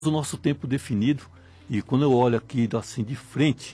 o nosso tempo definido, e quando eu olho aqui assim de frente,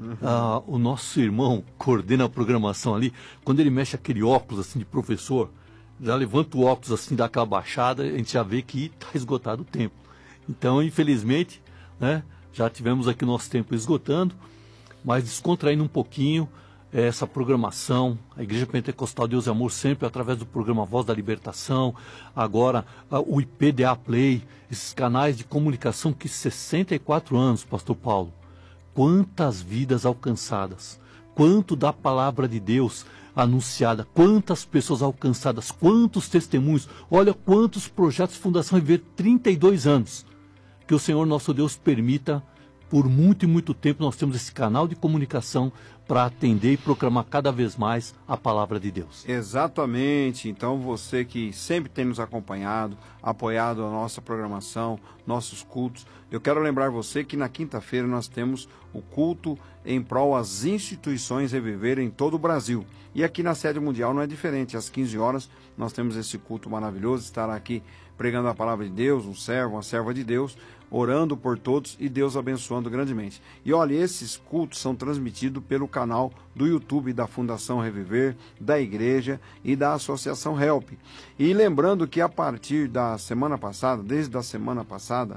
o nosso irmão coordena a programação ali, quando ele mexe aquele óculos assim de professor, já levanta o óculos assim, dá aquela baixada, a gente já vê que está esgotado o tempo. Então, infelizmente, né, já tivemos aqui o nosso tempo esgotando, mas descontraindo um pouquinho essa programação, a Igreja Pentecostal Deus e Amor sempre através do programa Voz da Libertação, agora o IPDA Play, esses canais de comunicação que 64 anos, Pastor Paulo, quantas vidas alcançadas, quanto da palavra de Deus anunciada, quantas pessoas alcançadas, quantos testemunhos, olha quantos projetos Fundação Reviver, 32 anos, que o Senhor nosso Deus permita, por muito e muito tempo nós temos esse canal de comunicação para atender e proclamar cada vez mais a palavra de Deus. Exatamente, então você que sempre tem nos acompanhado, apoiado a nossa programação, nossos cultos, eu quero lembrar você que na quinta-feira nós temos o culto em prol às instituições Reviver em todo o Brasil. E aqui na sede mundial não é diferente, às 15 horas nós temos esse culto maravilhoso, estará aqui pregando a palavra de Deus, um servo, uma serva de Deus, orando por todos e Deus abençoando grandemente. E olha, esses cultos são transmitidos pelo canal do YouTube da Fundação Reviver, da Igreja e da Associação Help. E lembrando que a partir da semana passada, desde a semana passada,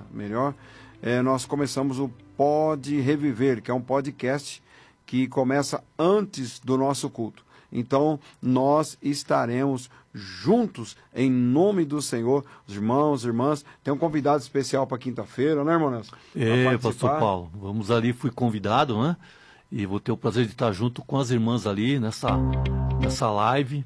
nós começamos o Pode Reviver, que é um podcast que começa antes do nosso culto. Então, nós estaremos juntos em nome do Senhor, os irmãos, irmãs. Tem um convidado especial para quinta-feira, né, irmão Nelson? Pastor Paulo, vamos ali, fui convidado, né? E vou ter o prazer de estar junto com as irmãs ali nessa live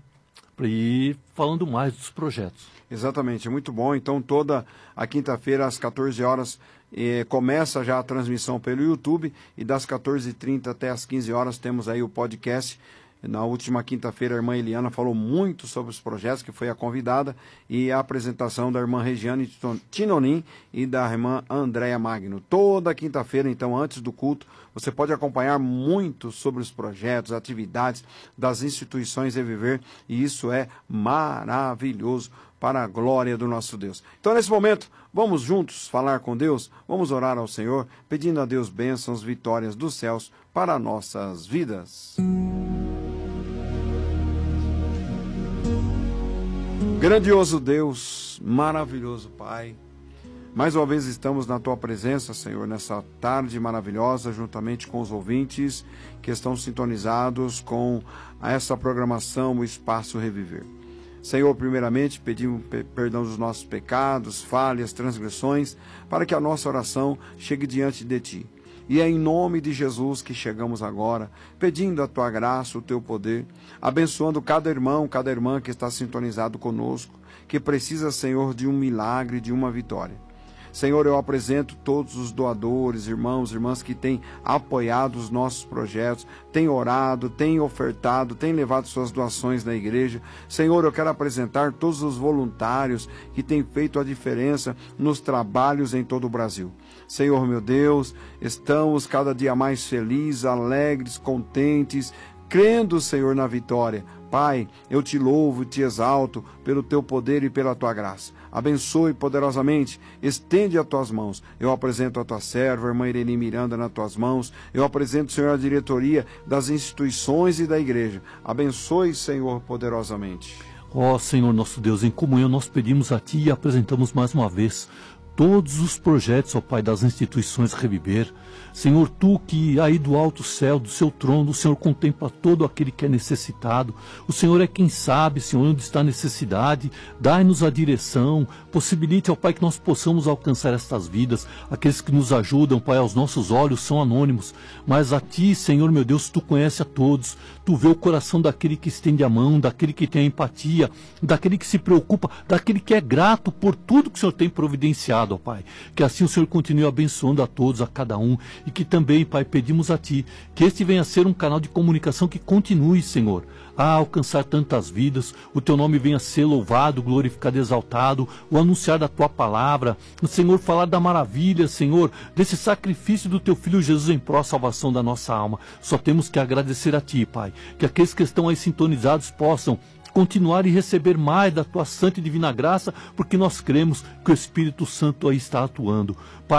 e falando mais dos projetos. Exatamente, é muito bom. Então, toda a quinta-feira, às 14 horas, começa já a transmissão pelo YouTube e das 14h30 até as 15 horas temos aí o podcast. Na última quinta-feira, a irmã Eliana falou muito sobre os projetos, que foi a convidada, e a apresentação da irmã Regiane Tinonim e da irmã Andréa Magno. Toda quinta-feira, então, antes do culto, você pode acompanhar muito sobre os projetos, atividades das instituições Reviver, e isso é maravilhoso para a glória do nosso Deus. Então, nesse momento, vamos juntos falar com Deus, vamos orar ao Senhor, pedindo a Deus bênçãos, vitórias dos céus para nossas vidas. Grandioso Deus, maravilhoso Pai, mais uma vez estamos na Tua presença, Senhor, nessa tarde maravilhosa, juntamente com os ouvintes que estão sintonizados com essa programação, o Espaço Reviver. Senhor, primeiramente pedimos perdão dos nossos pecados, falhas, transgressões, para que a nossa oração chegue diante de Ti. E é em nome de Jesus que chegamos agora, pedindo a Tua graça, o Teu poder, abençoando cada irmão, cada irmã que está sintonizado conosco, que precisa, Senhor, de um milagre, de uma vitória. Senhor, eu apresento todos os doadores, irmãos, irmãs que têm apoiado os nossos projetos, têm orado, têm ofertado, têm levado suas doações na igreja. Senhor, eu quero apresentar todos os voluntários que têm feito a diferença nos trabalhos em todo o Brasil. Senhor, meu Deus, estamos cada dia mais felizes, alegres, contentes, crendo, Senhor, na vitória. Pai, eu te louvo e te exalto pelo teu poder e pela tua graça. Abençoe poderosamente, estende as tuas mãos. Eu apresento a tua serva, a irmã Irene Miranda, nas tuas mãos. Eu apresento, Senhor, a diretoria das instituições e da igreja. Abençoe, Senhor, poderosamente. Ó Senhor nosso Deus, em comunhão nós pedimos a Ti e apresentamos mais uma vez todos os projetos, ó Pai, das instituições Reviver. Senhor, Tu que aí do alto céu, do Seu trono, o Senhor contempla todo aquele que é necessitado. O Senhor é quem sabe, Senhor, onde está a necessidade. Dai-nos a direção, possibilite, ó Pai, que nós possamos alcançar estas vidas. Aqueles que nos ajudam, Pai, aos nossos olhos são anônimos, mas a Ti, Senhor, meu Deus, Tu conhece a todos. Tu vê o coração daquele que estende a mão, daquele que tem a empatia, daquele que se preocupa, daquele que é grato por tudo que o Senhor tem providenciado, ó Pai. Que assim o Senhor continue abençoando a todos, a cada um, e que também, Pai, pedimos a Ti, que este venha a ser um canal de comunicação que continue, Senhor, a alcançar tantas vidas, o Teu nome venha a ser louvado, glorificado, exaltado, o anunciar da Tua palavra, o Senhor falar da maravilha, Senhor, desse sacrifício do Teu Filho Jesus em pró salvação da nossa alma. Só temos que agradecer a Ti, Pai, que aqueles que estão aí sintonizados possam continuar e receber mais da tua santa e divina graça, porque nós cremos que o Espírito Santo aí está atuando.